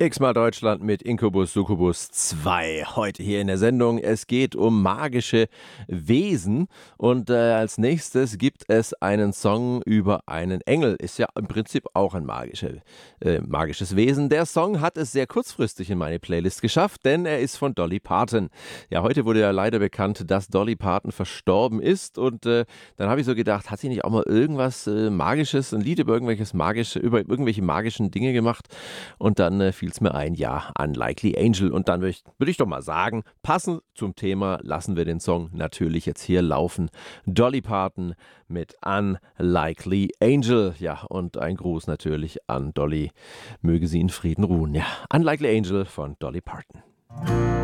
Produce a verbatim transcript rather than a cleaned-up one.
X-mal Deutschland mit Incubus Succubus zwei. Heute hier in der Sendung. Es geht um magische Wesen. Und äh, als nächstes gibt es einen Song über einen Engel. Ist ja im Prinzip auch ein magische, äh, magisches Wesen. Der Song hat es sehr kurzfristig in meine Playlist geschafft, denn er ist von Dolly Parton. Ja, heute wurde ja leider bekannt, dass Dolly Parton verstorben ist. Und äh, dann habe ich so gedacht, hat sie nicht auch mal irgendwas äh, Magisches, ein Lied über irgendwelches magische, über irgendwelche magischen Dinge gemacht? Und dann äh, fiel es mir ein, ja, Unlikely Angel. Und dann würde ich, würd ich doch mal sagen, passend zum Thema lassen wir den Song natürlich jetzt hier laufen. Dolly Parton mit Unlikely Angel. Ja, und ein Gruß natürlich an Dolly. Möge sie in Frieden ruhen. Ja, Unlikely Angel von Dolly Parton.